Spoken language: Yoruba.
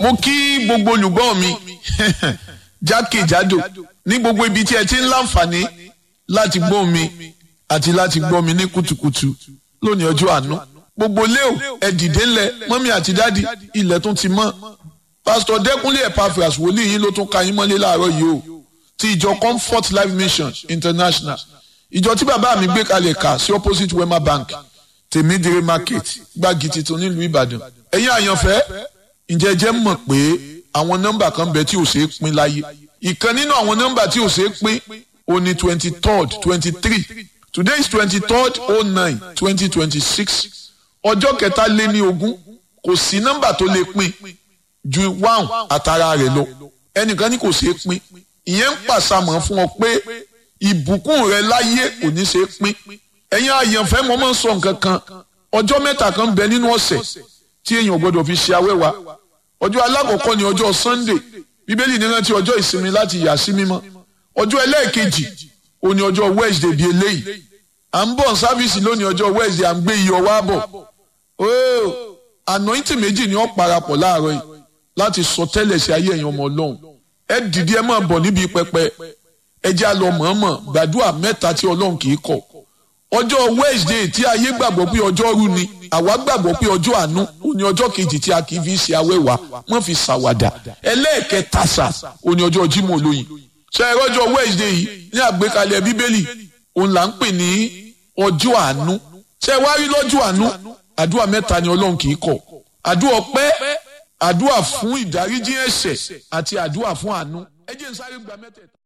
mo kí gbogbo olùgbọ́ mi jákèjádò ní gbogbo ibi tí ẹ ti ń láǹfààní láti gbọ́ mi àti láti gbọ́ mi ní kùtùkùtù lónìí ọjọ́ àánú. Gbogbo léo ẹ dìde ńlẹ̀ mọ́mí àti dádì ilẹ̀ tún ti mọ́. Pásítọ̀ Dẹ́kúnlé Epaphras wòlíì yín ló tún ka yín mọ́lé láàárọ̀ yìí o ti ìjọ Comfort Life Mission International. Ìjọ tí bàbá mi gbé kalẹ̀ kà sí opposite Wema Bank Tèmídìrí Market Gbági Titun nílùú Ìbàdàn. Ẹ̀yin àyànfẹ́ ǹjẹ́ jẹ́ mọ̀ pé àwọn nọ́mbà kan bẹ tí ò ṣeé pín láyé. Ìkan nínú àwọn nọ́mbà tí ò ṣeé pín ó ní 23rd 23. Today is 23rd 09 2026. Ọjọ́ kẹtàléníogún kò sí nọ́mbà tó lè pín ju 1 àtàrà rẹ̀ lọ. Ẹnìkan ní kò ṣeé pín. Ìyẹn ń pàṣàmọ̀ fún ọ pé ìbùkún rẹ láyé kò ní ṣeé pín. Ẹ̀yin àyànfẹ́ mo máa ń sọ nǹkan kan. Ọjọ́ mẹ́ta kan bẹ nínú ọ̀sẹ̀ tí èèyàn gbọ́dọ̀ fi ṣe awẹ́wà. Ọjọ́ alákọ̀ọ́kọ́ ni ọjọ́ Sunday. Bíbélì ní rántí ọjọ́ ìsinmi láti yà sí mímọ́. Ọjọ́ ẹlẹ́ẹ̀kejì ó ní ọjọ́ Wednesday bíi eléyìí. À ń bọ̀ sáfíìsì lónìí ọjọ́ Wednesday à ń gbé iyọ̀ wá bọ̀. Ooo anointing méjì ni ó parapọ̀ láàárọ̀ yìí láti sọ tẹ́lẹ̀ sí ayé ẹ̀yin ọmọ Ọlọ́run. Ẹ dìde ẹ máa bọ̀ níbi pẹpẹ. Ẹ jẹ́ á lọ mọ̀ọ́mọ̀ gbàdúrà mẹ́ta tí Ọlọ́run kì í kọ̀. Ọjọ́ Wednesday tí ayé gbàgbọ́ pé ọjọ́ rú ni àwa gbàgbọ́ pé ọjọ́ àánú ó ní ọjọ́ kejì tí a kì í fi ṣe awẹ́wà wọ́n fi ṣàwàdà. Ẹlẹ́ẹ̀kẹta sà ó ní ọjọ́ Jímọ̀ olóyin. Ṣé ẹ rọ́jọ́ Wednesday yìí ní àgbékalẹ̀ Bíbélì òun là ń pè ní ọjọ́ àánú. Ṣé ẹ wá rí lọ́jọ́ àánú àdúrà mẹ́ta ni Ọlọ́run kì í kọ̀. Àdúrà ọpẹ́, àdúrà fún ìdáríjì ẹ̀ṣẹ̀ àti àdúrà fún àánú. Ẹ jẹ́ n sáré gba mẹ́tẹ̀ẹ̀ta.